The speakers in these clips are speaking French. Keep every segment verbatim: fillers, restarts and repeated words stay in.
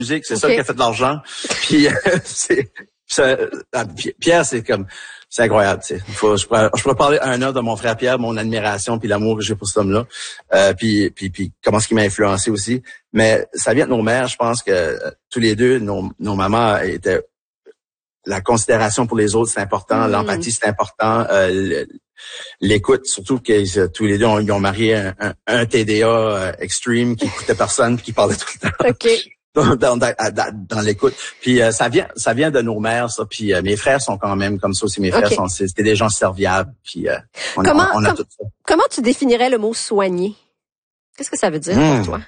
musique, c'est okay. ça qui a fait de l'argent. Puis euh, c'est ça, Pierre, c'est comme c'est incroyable, tu sais. Faut, je pourrais, je pourrais parler un heure de mon frère Pierre, mon admiration puis l'amour que j'ai pour cet homme-là, euh, puis puis puis comment ce qui m'a influencé aussi. Mais ça vient de nos mères, je pense que euh, tous les deux, nos, nos mamans étaient la considération pour les autres, c'est important, mmh. l'empathie, c'est important, euh, l'écoute, surtout que euh, tous les deux, on, ils ont marié un, un, un T D A euh, extreme qui écoutait personne, puis qui parlait tout le temps. Okay. Dans, dans, dans, dans l'écoute. Puis euh, ça vient ça vient de nos mères, ça. Puis euh, mes frères sont quand même comme ça aussi. Mes frères okay. sont c'était des gens serviables. Puis euh, on, comment, on, on a com- tout ça. Comment tu définirais le mot soigner? Qu'est-ce que ça veut dire mmh. pour toi?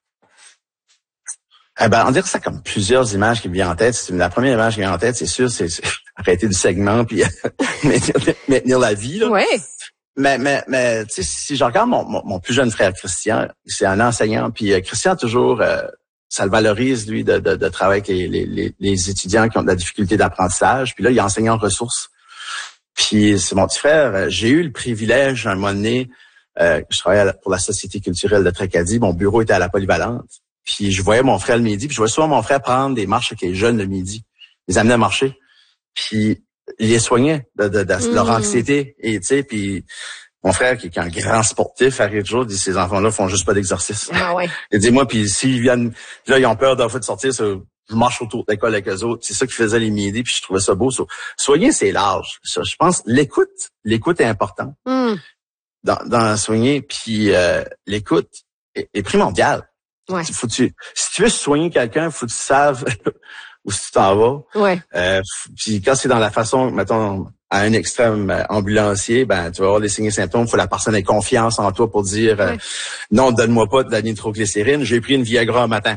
Eh ben, on dirait que ça a comme plusieurs images qui me viennent en tête. C'est, la première image qui vient en tête, c'est sûr, c'est, c'est arrêter du segment puis maintenir, maintenir la vie. Là. Ouais. Mais, mais, mais, tu sais, si je regarde mon, mon, mon plus jeune frère Christian, c'est un enseignant, puis euh, Christian toujours, euh, ça le valorise lui de, de, de travailler avec les, les, les, les étudiants qui ont de la difficulté d'apprentissage. Puis là, il est enseignant en ressources. Puis c'est mon petit frère. J'ai eu le privilège un moment donné, euh, je travaillais pour la Société culturelle de Tracadie. Mon bureau était à la Polyvalente. Puis je voyais mon frère le midi, puis je voyais souvent mon frère prendre des marches avec les jeunes le midi, les amener à marcher, puis il les soignait de, de, de mmh. leur anxiété. Et tu sais, puis mon frère qui, qui est un grand sportif arrive toujours, dit ces enfants-là font juste pas d'exercice. Ah ouais. Il dit moi, puis s'ils viennent, là ils ont peur d'un fois de sortir, ça, je marche autour de l'école avec eux autres. C'est ça qu'ils faisaient les midis, puis je trouvais ça beau. So, soigner, c'est large. Ça, je pense l'écoute, l'écoute est importante mmh. dans, dans soigner, puis euh, l'écoute est, est primordiale. Ouais. Faut tu, si tu veux soigner quelqu'un, faut que tu saves où tu t'en vas. Ouais. Euh, puis quand c'est dans la façon, mettons, à un extrême euh, ambulancier, ben tu vas avoir des signes et symptômes. Faut que la personne ait confiance en toi pour dire euh, ouais. non, donne-moi pas de la nitroglycérine. J'ai pris une Viagra un matin.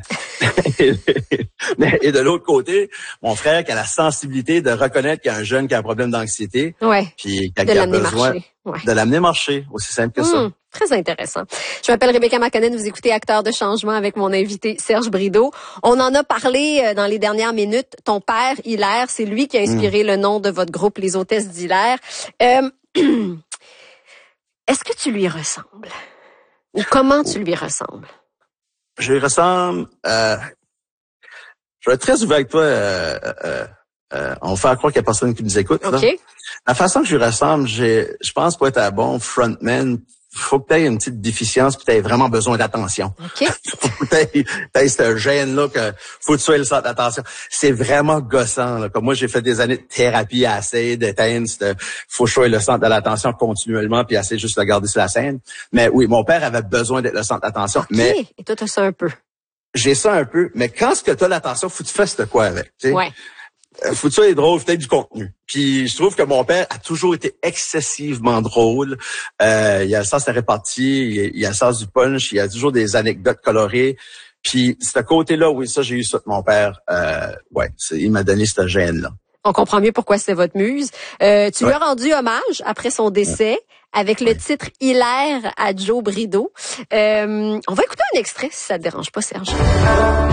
Et de l'autre côté, mon frère qui a la sensibilité de reconnaître qu'il y a un jeune qui a un problème d'anxiété, ouais. puis qui a, de qui a l'amener besoin marcher. Ouais. de l'amener marcher, aussi simple que mmh, ça. Très intéressant. Je m'appelle Rebecca Marconen, vous écoutez Acteurs de changement avec mon invité Serge Brideau. On en a parlé dans les dernières minutes. Ton père, Hilaire, c'est lui qui a inspiré mmh. le nom de votre groupe, Les Hôtesses d'Hilaire. Euh, est-ce que tu lui ressembles? Ou comment tu lui ressembles? Je lui ressemble... Euh, je vais être très ouvert avec toi. Euh, euh, euh, on va faire croire qu'il n'y a personne qui nous écoute. OK. Là. La façon que je lui ressemble, j'ai, je pense pour être un bon frontman, faut que tu aies une petite déficience, puis tu aies vraiment besoin d'attention. OK. Faut que tu aies ce gène-là que faut que tu sois le centre d'attention. C'est vraiment gossant. Là. Comme moi, j'ai fait des années de thérapie à essayer d'éteindre. Faut que je sois le centre de l'attention continuellement, puis essayer juste de garder sur la scène. Mais oui, mon père avait besoin d'être le centre d'attention. OK. Mais et toi, tu as ça un peu. J'ai ça un peu. Mais quand ce que tu as l'attention, faut que tu fasses de quoi avec. Tu sais? Ouais. Faut que ça être drôle, peut-être du contenu. Puis je trouve que mon père a toujours été excessivement drôle. Euh, il a le sens de la répartie, il a le sens du punch, il a toujours des anecdotes colorées. Puis ce côté-là, oui, ça, j'ai eu ça de mon père. Euh, ouais, c'est, il m'a donné cette gêne-là. On comprend mieux pourquoi c'est votre muse. Euh, tu ouais. lui as rendu hommage après son décès avec le ouais. titre Hilaire à Joe Brideau. Euh, on va écouter un extrait si ça te dérange pas, Serge.